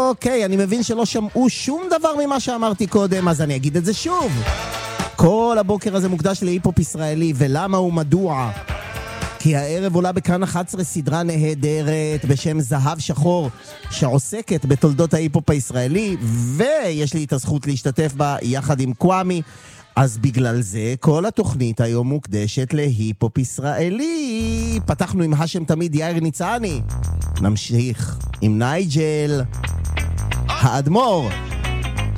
אוקיי, אני מבין שלא שמעו שום דבר ממה שאמרתי קודם, אז אני אגיד את זה שוב. כל הבוקר הזה מוקדש להיפופ ישראלי, ולמה ומדוע? כי הערב עולה בכאן 11 סדרה נהדרת בשם זהב שחור, שעוסקת בתולדות ההיפופ הישראלי, ויש לי את הזכות להשתתף בה יחד עם קוואמי. אז בגלל זה כל התוכנית היום מוקדשת להיפופ ישראלי. פתחנו עם השם תמיד יאיר ניצני, נמשיך עם נייג'ל האדמו"ר.